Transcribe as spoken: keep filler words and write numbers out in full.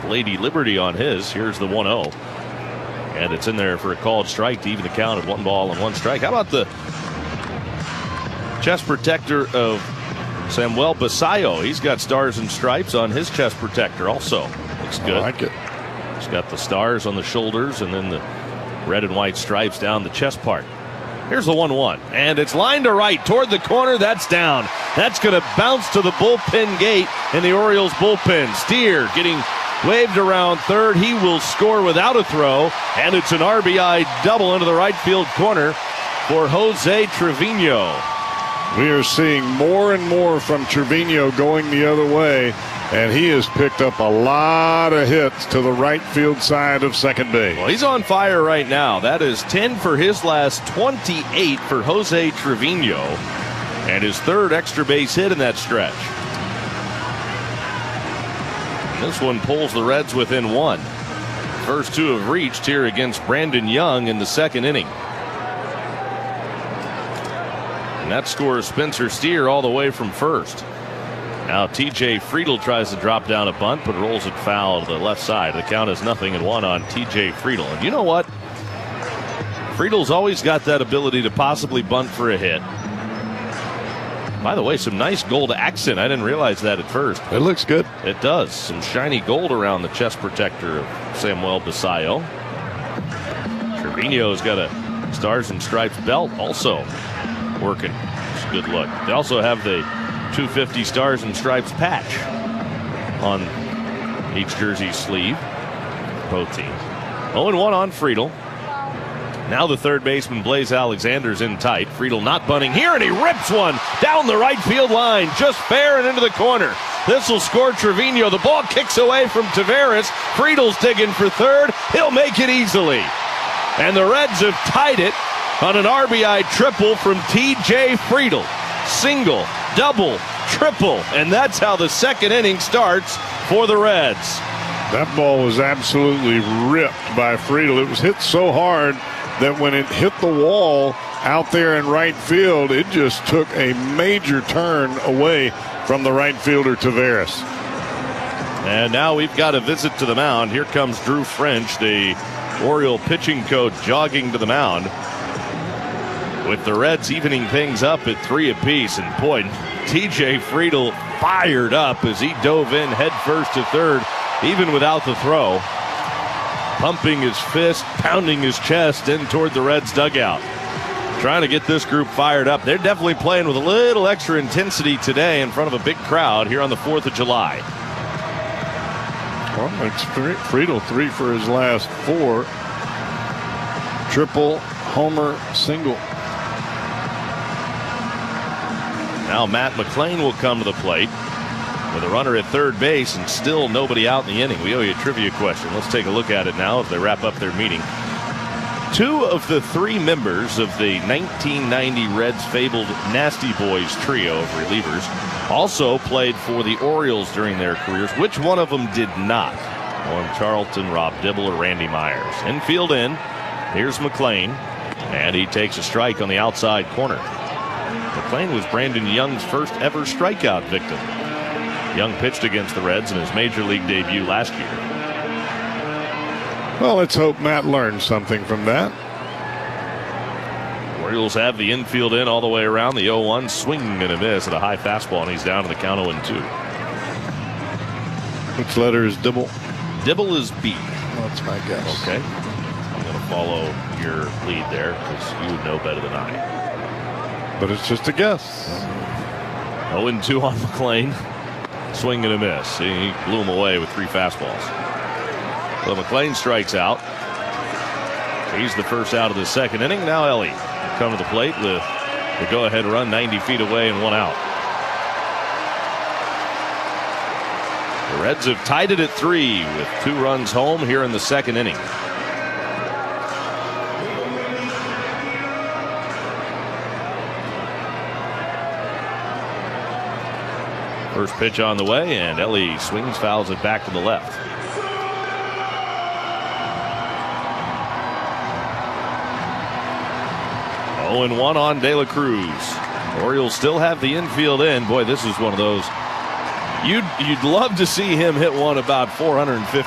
Lady Liberty on his. Here's the one oh. And it's in there for a called strike to even the count at one ball and one strike. How about the chest protector of Samuel Basayo? He's got stars and stripes on his chest protector also. Looks good. I like it. He's got the stars on the shoulders and then the red and white stripes down the chest part. Here's the one one. And it's lined to right toward the corner. That's down. That's going to bounce to the bullpen gate in the Orioles bullpen. Steer getting waved around third. He will score without a throw. And it's an R B I double into the right field corner for Jose Trevino. We are seeing more and more from Trevino going the other way, and he has picked up a lot of hits to the right field side of second base. Well, he's on fire right now. That is ten for his last twenty-eight for Jose Trevino, and his third extra base hit in that stretch. And this one pulls the Reds within one. First two have reached here against Brandon Young in the second inning. And that scores Spencer Steer all the way from first. Now T J Friedl tries to drop down a bunt, but rolls it foul to the left side. The count is nothing and one on T J Friedl. And you know what? Friedel's always got that ability to possibly bunt for a hit. By the way, some nice gold accent. I didn't realize that at first. It looks good. It does. Some shiny gold around the chest protector of Samuel Basayo. Trevino's got a Stars and Stripes belt also working. It's a good look. They also have the two fifty Stars and Stripes patch on each jersey sleeve. Both teams. oh and one on Friedl. Now the third baseman, Blaze Alexander's in tight. Friedl not bunting here, and he rips one down the right field line, just fair and into the corner. This will score Trevino. The ball kicks away from Taveras. Friedel's digging for third. He'll make it easily. And the Reds have tied it on an R B I triple from T J Friedl. Single, double, triple, and that's how the second inning starts for the Reds. That ball was absolutely ripped by Friedl. It was hit so hard that when it hit the wall out there in right field, it just took a major turn away from the right fielder Taveras. And now we've got a visit to the mound. Here comes Drew French, the Oriole pitching coach, jogging to the mound, with the Reds evening things up at three apiece. And boy, T J Friedl fired up as he dove in head first to third, even without the throw. Pumping his fist, pounding his chest in toward the Reds dugout. Trying to get this group fired up. They're definitely playing with a little extra intensity today in front of a big crowd here on the fourth of July. Well, it's Friedl three for his last four. Triple, homer, single. Now Matt McLain will come to the plate with a runner at third base and still nobody out in the inning. We owe you a trivia question. Let's take a look at it now as they wrap up their meeting. Two of the three members of the nineteen ninety Reds fabled Nasty Boys trio of relievers also played for the Orioles during their careers. Which one of them did not? Norm Charlton, Rob Dibble, or Randy Myers? Infield in. Here's McLain, and he takes a strike on the outside corner. McLain was Brandon Young's first ever strikeout victim. Young pitched against the Reds in his major league debut last year. Well, let's hope Matt learned something from that. Orioles have the infield in all the way around. The oh one swing and a miss at a high fastball, and he's down to the count oh and two. Which letter is Dibble? Dibble is B. Well, that's my guess. Okay. I'm going to follow your lead there because you would know better than I. But it's just a guess. oh and two on McLain. Swing and a miss. He blew him away with three fastballs. So McLain strikes out. He's the first out of the second inning. Now Ellie come to the plate with the go-ahead run ninety feet away and one out. The Reds have tied it at three with two runs home here in the second inning. First pitch on the way, and Ellie swings, fouls it back to the left. oh and one on De La Cruz. Orioles still have the infield in. Boy, this is one of those. You'd, you'd love to see him hit one about four hundred fifty